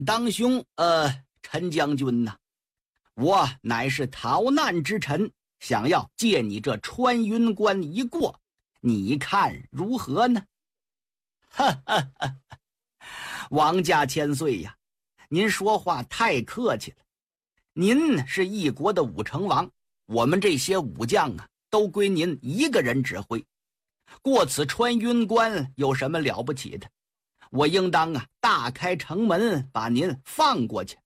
当兄，陈将军呐，我乃是逃难之臣，想要借你这穿云关一过，你看如何呢？哈哈哈！王家千岁呀，您说话太客气了。您是一国的武城王，我们这些武将啊，都归您一个人指挥。过此穿云关有什么了不起的？我应当啊，大开城门把您放过去。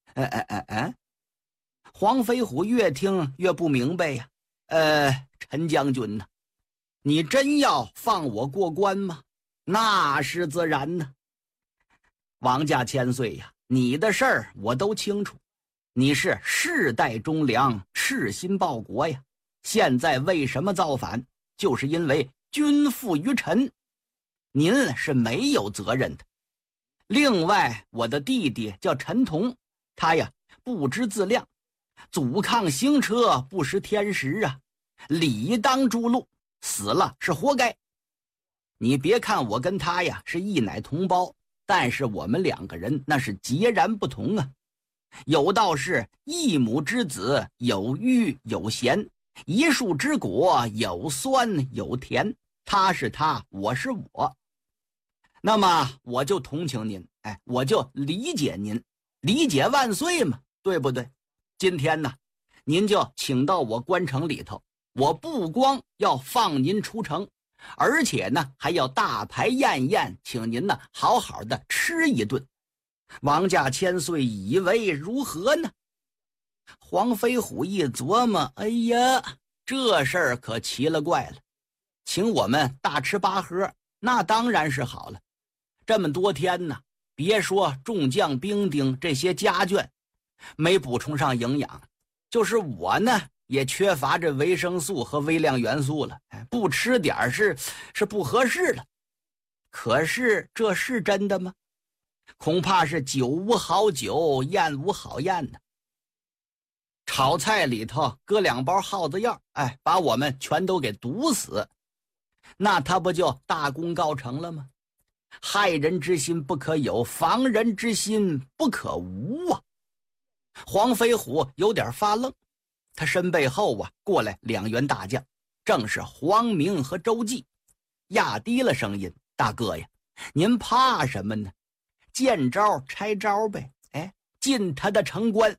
黄飞虎越听越不明白呀。陈将军呢，你真要放我过关吗？那是自然呢。王家千岁呀，你的事儿我都清楚。你是世代忠良，赤心报国呀。现在为什么造反？就是因为君附于臣，您是没有责任的。另外，我的弟弟叫陈同，他呀不知自量，阻抗行车，不识天时啊，理当诛戮，死了是活该。你别看我跟他呀是一奶同胞，但是我们两个人那是截然不同啊。有道是一母之子，有欲有咸，一树之果，有酸有甜。他是他，我是我。那么我就同情您，我就理解您，理解万岁嘛，对不对？今天呢，您就请到我关城里头，我不光要放您出城，而且呢还要大排宴宴，请您呢好好的吃一顿。王家千岁以为如何呢？黄飞虎一琢磨，哎呀，这事儿可奇了怪了。请我们大吃八喝，那当然是好了。这么多天呢，别说众将兵丁这些家眷没补充上营养，就是我呢也缺乏这维生素和微量元素了，不吃点是不合适了。可是这是真的吗？恐怕是酒无好酒，宴无好宴呢。炒菜里头搁2包耗子药，把我们全都给毒死，那他不就大功告成了吗？害人之心不可有，防人之心不可无啊！黄飞虎有点发愣，他身背后啊过来2员大将，正是黄明和周济，压低了声音：“大哥呀，您怕什么呢？见招拆招呗，进他的城关。”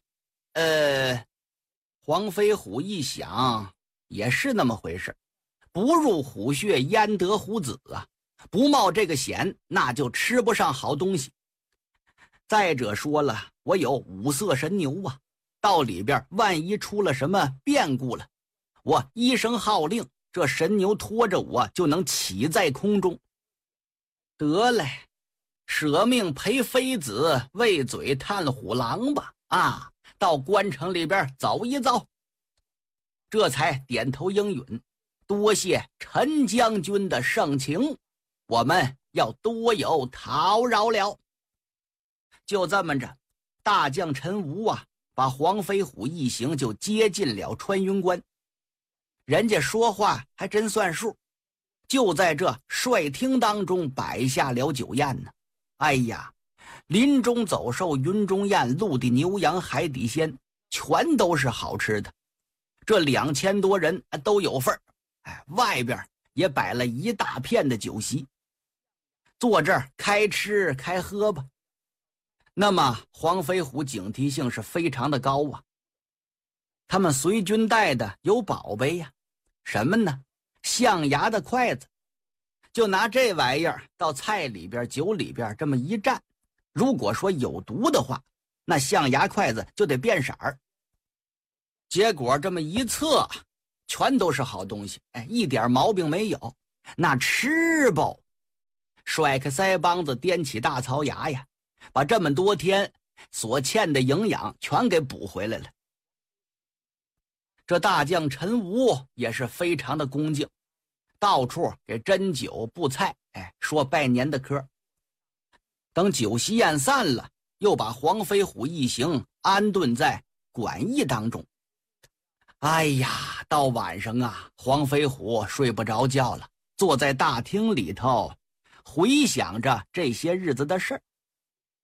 黄飞虎一想，也是那么回事，不入虎穴焉得虎子啊！不冒这个险，那就吃不上好东西。再者说了，我有5色神牛啊，到里边万一出了什么变故了，我一声号令，这神牛拖着我就能起在空中。得嘞，舍命陪妃子，喂嘴探虎狼吧！到关城里边走一遭。这才点头应允，多谢陈将军的盛情，我们要多有讨扰了。就这么着，大将陈吴把黄飞虎一行就接进了穿云关。人家说话还真算数，就在这帅厅当中摆下了酒宴呢。哎呀，林中走兽，云中雁，陆地牛羊，海底鲜，全都是好吃的。这2000多人都有份儿，外边也摆了一大片的酒席，坐这儿开吃开喝吧。那么黄飞虎警惕性是非常的高啊。他们随军带的有宝贝呀，什么呢？象牙的筷子，就拿这玩意儿到菜里边酒里边这么一蘸，如果说有毒的话，那象牙筷子就得变色儿。结果这么一测，全都是好东西，一点毛病没有。那吃吧，甩开腮帮子，掂起大槽牙呀，把这么多天所欠的营养全给补回来了。这大将陈吴也是非常的恭敬，到处给斟酒布菜，说拜年的嗑。等酒席宴散了，又把黄飞虎一行安顿在馆驿当中。哎呀，到晚上黄飞虎睡不着觉了，坐在大厅里头回想着这些日子的事儿。